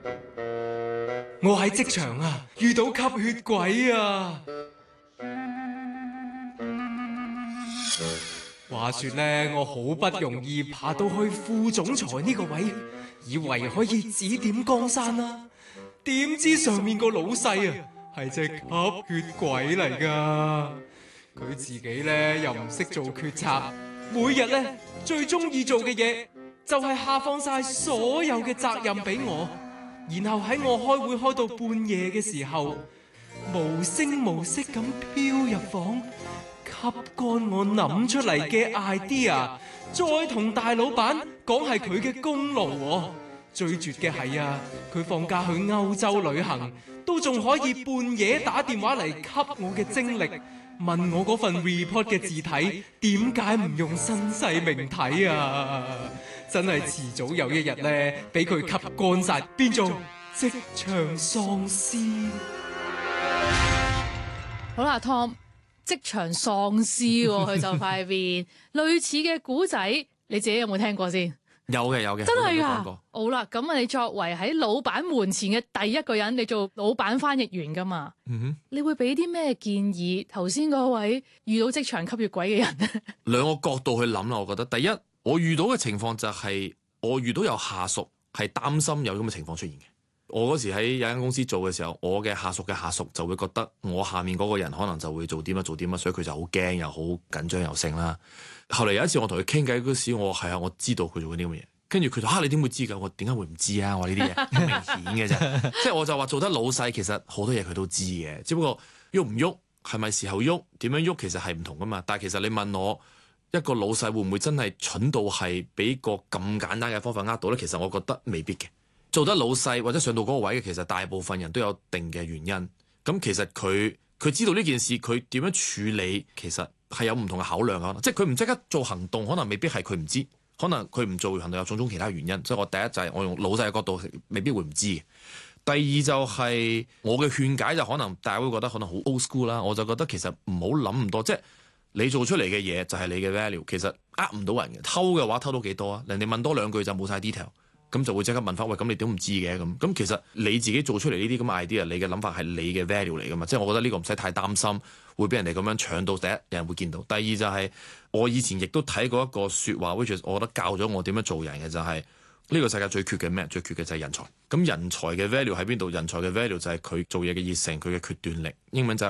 我喺職場啊，遇到吸血鬼啊！話說呢，我好不容易爬到去副總裁呢個位，以為可以指點江山啦。點知上面個老細啊，係隻吸血鬼嚟噶。佢自己呢又唔識做決策，每日呢最中意做嘅嘢就係下放晒所有嘅責任俾我，然後喺我開會開到半夜嘅時候，無聲無息咁飄入房，吸乾我諗出嚟嘅 idea， 再同大老闆講係佢嘅功勞。最絕嘅係啊，佢放假去歐洲旅行，都仲可以半夜打電話嚟吸我嘅精力，問我嗰份 report 嘅字體點解唔用新細明體啊！真係遲早有一日呢，俾佢吸乾晒，變做職場喪屍。 好啦，Tom， 職場喪屍佢就快變類似嘅古仔，你自己有冇聽過先？ 有嘅，真係㗎。 好啦，咁啊，你作為喺老闆門前嘅第一個人，你做老闆翻譯員㗎嘛？你會俾啲咩建議頭先嗰位遇到職場吸血鬼嘅人？ 兩個角度去諗啦，我覺得第一，我遇到嘅情況就係我遇到有下屬係擔心有咁嘅情況出現嘅。我嗰時喺有間公司做嘅時候，我嘅下屬就會覺得我下面嗰個人可能就會做啲乜，所以佢就好驚又好緊張又剩啦。後嚟有一次我同佢傾偈嗰時，我知道佢做緊啲咁嘅嘢，跟住佢就你點會知㗎？我點解會唔知啊？我呢啲嘢明顯嘅啫，即係我就話做得老細，其實好多嘢佢都知嘅，只不過喐唔喐係咪時候喐，點樣喐其實係唔同㗎嘛。但係其實你問我一個老細會唔會真係蠢到係俾個咁簡單嘅方法呃到咧？其實我覺得未必嘅。做得老細或者上到嗰個位嘅，其實大部分人都有定嘅原因。咁其實佢知道呢件事，佢點樣處理，其實係有唔同嘅考量嘅。即係佢唔即刻做行動，可能未必係佢唔知，可能佢唔做行動有種種其他原因。所以我第一就係我用老細嘅角度，未必會唔知嘅。第二就係我嘅勸解就可能大家會覺得可能好 old school 啦。我就覺得其實唔好諗咁多，即係你做出嚟嘅嘢就係你嘅 value。其實呃唔到人嘅，偷嘅話偷到幾多啊？人哋問多兩句就冇晒 detail。咁就會即刻問翻，喂，咁你都唔知嘅咁其實你自己做出嚟呢啲咁嘅 idea， 你嘅諗法係你嘅 value 嚟噶嘛？即係我覺得呢個唔使太擔心，會俾人哋咁樣搶到。第一，有人會見到；第二就係我以前亦都睇過一個説話 which is 我覺得教咗我點樣做人嘅，就係呢個世界最缺嘅咩？最缺嘅就係人才。咁人才嘅 value 喺邊度？人才嘅 value 就係佢做嘢嘅熱誠，佢嘅決斷力。英文就係